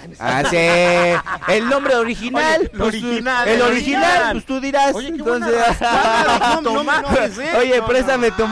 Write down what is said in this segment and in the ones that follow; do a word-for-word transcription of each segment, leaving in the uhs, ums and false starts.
Ah, sí. El nombre original. Oye, pues, original, el el original, original. pues tú dirás. Oye, qué entonces. buena no, no, no, no, Oye, no, préstame no, tu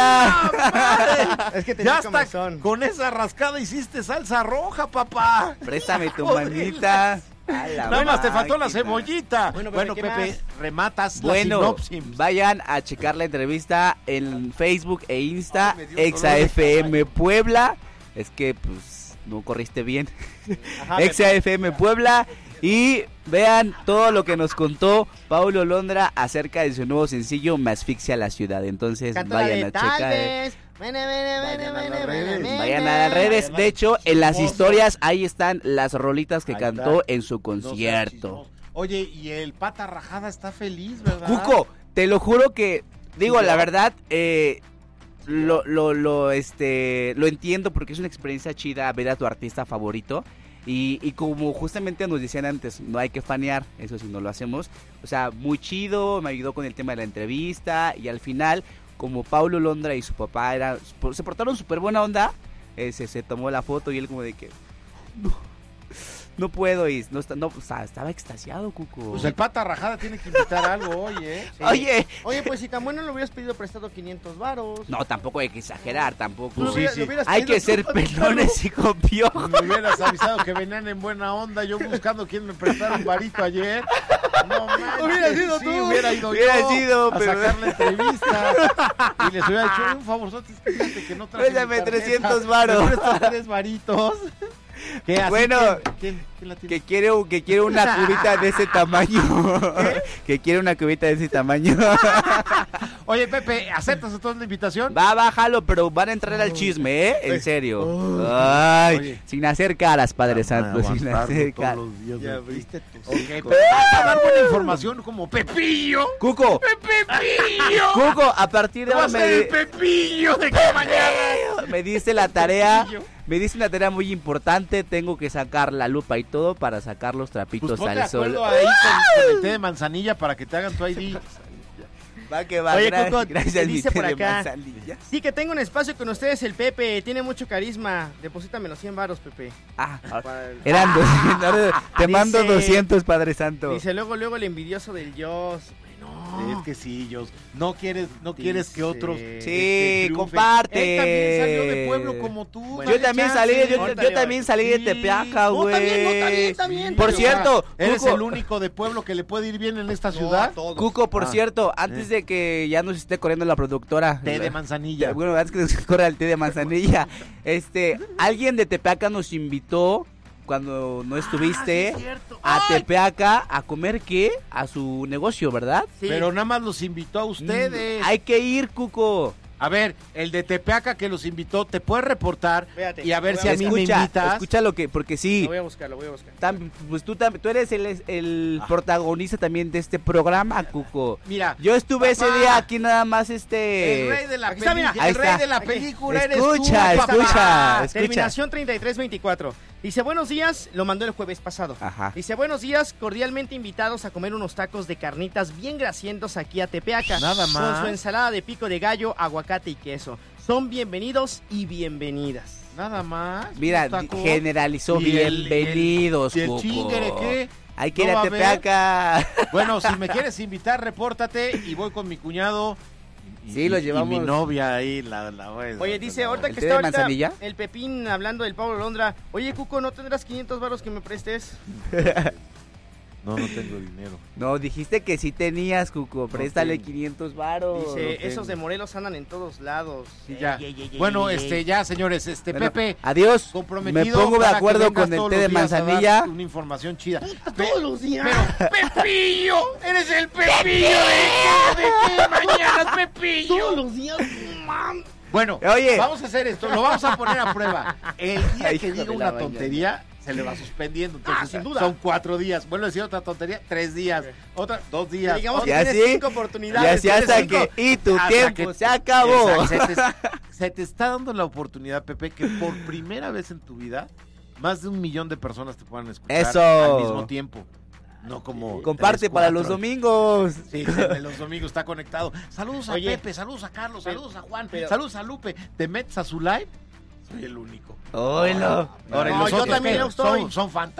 manita. Es que tenía Ya está, comezón. con esa rascada hiciste salsa roja, papá. Préstame tu Joder. manita. A la Nada más te faltó la máquina. cebollita. Bueno, Bueno, Pepe, Pepe, ¿qué rematas Bueno, la sinopsis. vayan a checar la entrevista en Facebook e Insta, Ay, me dio un Exa dolor de F M caballo. Puebla. Es que, pues, no corriste bien. Ajá, Exa F M Puebla. Y vean todo lo que nos contó Paulo Londra acerca de su nuevo sencillo Me asfixia la ciudad. Entonces Canta la vayan de a tal checar. vez. Vene, vene, vene, Vayan a vene, las vene, redes. vene. Vayan a las redes. De hecho, en las Chismoso. historias ahí están las rolitas que Ahí cantó está. en su No seas concierto. chismoso. Oye, y el pata rajada está feliz, ¿verdad? Cuco, te lo juro que, digo, ¿Sí, la no? verdad, eh, lo, lo, lo, este, lo entiendo porque es una experiencia chida ver a tu artista favorito. Y, y como justamente nos decían antes, no hay que fanear, eso sí no lo hacemos. O sea, muy chido, me ayudó con el tema de la entrevista. Y al final, como Paulo Londra y su papá era, se portaron súper buena onda, eh, se, se tomó la foto y él como de que... No, no puedo y no, está- no, o sea, estaba extasiado, Cuco. Pues el pata rajada tiene que invitar algo hoy, ¿eh? Sí. Oye, Oye, pues si tan bueno le hubieras pedido prestado quinientos varos. no, tampoco hay que exagerar, tampoco. Pues sí, sí. Hay que ser pelones y con piojo. Me hubieras avisado que venían en buena onda, yo buscando quién me prestara un varito ayer. No manches, Hubiera sido sí, tú. hubiera ido Hubiera yo sido, a pero- sacar la entrevista y les hubiera hecho un favorzote, fíjate que no traje mi Préstame tarjeta. trescientos varos. Me prestas tres varitos. ¿Qué, así Bueno, quién- quién- quién la tiene? Que quiere, que quiere una cubita de ese tamaño. Que quiere una cubita de ese tamaño. Oye, Pepe, ¿aceptas entonces la invitación? Va, bájalo, pero van a entrar al chisme, ¿eh? En serio. Ay, Oye. sin hacer caras, Padre Santo, sin Aguantarlo hacer todos caras. los días Ya de abriste ti. tus Ok, hijos. pero vas a dar buena información como Pepillo. Cuco, Pepillo. Cuco, a partir de Va a ahora ser el me, Pepillo de que mañana. me diste la tarea. Pepillo. Me diste una tarea muy importante. Tengo que sacar la lupa y todo para sacar los trapitos Pues ponte de al sol. acuerdo ahí con, con el té de manzanilla para que te hagan tu I D. Va que va, Oye, gra- Cuco, gracias te mi dice té por de acá. manzanilla. Sí, que tengo un espacio con ustedes, el Pepe. Tiene mucho carisma. Deposítame los cien varos, Pepe. Ah, ah, Para el- eran doscientos. Te Dice- mando doscientos, Padre Santo. Dice luego, luego el envidioso del Joss. No. Es que sí, Jos. No quieres, no quieres que Dice- otros. Sí, este, triunfen. comparte. Él también salió de pueblo como tú. Bueno, Yo dale también chance. salí, yo, yo Órale, también órale. salí de Sí. Tepeaca, No, güey. también, no, también, también. Por o sea, cierto, ¿eres Cuco, el único de pueblo que le puede ir bien en esta No, ciudad? a todos. Cuco, por Ah. cierto, antes de que ya nos esté corriendo la productora. Té de manzanilla. Bueno, antes que nos corra el té de manzanilla. Este, alguien de Tepeaca nos invitó cuando no estuviste Ah, sí, es cierto. a ¡Ay! Tepeaca a comer qué? A su negocio, ¿verdad? Sí. Pero nada más los invitó a ustedes. Mm, Hay que ir, Cuco. A ver, el de Tepeaca que los invitó, ¿te puedes reportar? Fíjate, y a ver lo si voy a a mí me escucha, invitas. escucha lo que, porque sí. Lo voy a buscar, lo voy a buscar. Tam- pues tú, tam- tú eres el, el Ah. protagonista también de este programa, Cuco. Mira, Yo estuve papá, ese día aquí nada más este... el rey de la Aquí está, película, mira. Ahí el rey está. de la Aquí. película eres Escucha, tú, papá. escucha. escucha. Terminación treinta y tres veinticuatro. Dice, buenos días, lo mandó el jueves pasado. Ajá. Dice, buenos días, cordialmente invitados a comer unos tacos de carnitas bien grasientos aquí a Tepeaca. Nada Con más. su ensalada de pico de gallo, aguacate y queso. Son bienvenidos y bienvenidas. Nada más. Mira, unos di- tacos. generalizó Y el- bienvenidos, ¿Y el Cuco. chingere qué? Hay que ¿No ir va a a haber? Tepeaca. Bueno, si me quieres invitar, repórtate y voy con mi cuñado. y- Sí, lo y- llevamos. Y mi novia ahí, la, la voy a- Oye, dice, la- ahorita ¿El que té está de ahorita manzanilla? el Pepín hablando del Pablo Londra. Oye, Cuco, ¿no tendrás quinientos varos que me prestes? No, no tengo dinero. No, dijiste que sí tenías, Cuco. Préstale tengo. quinientos varos. Dice, tengo. esos de Morelos andan en todos lados. Sí, ya. Ey, ey, ey, Bueno, ey, este, ey. ya, señores, este, Bueno, Pepe, Adiós. comprometido. Me pongo de para que acuerdo vengas con el todos té de los días a dar manzanilla. Una información chida. Todos los días. Pero, Pepillo, eres el Pepillo de, de que mañana, Pepillo. Todos los días, man. Bueno, Oye. vamos a hacer esto, lo vamos a poner a prueba. El día Ay, que hijo diga de una la mañana. tontería, se le va suspendiendo. Entonces, Ah, sin duda. son cuatro días. Vuelvo a decir otra tontería, tres días. Otra, dos días. Digamos que Y tienes así- cinco Y oportunidades. así hasta cinco. que... Y tu Hasta tiempo que- se acabó. Exacto, Se te, se te está dando la oportunidad, Pepe, que por primera vez en tu vida, más de un millón de personas te puedan escuchar Eso. al mismo tiempo. No como. Comparte tres, para cuatro. los domingos. Sí, de los domingos está conectado. Saludos a Oye. Pepe, saludos a Carlos, Pero- saludos a Juan, pero- saludos a Lupe. ¿Te metes a su live? Soy el único. Oilo. Ahora, ¿y No, los yo otros también qué? lo estoy. Son, son fantásticos.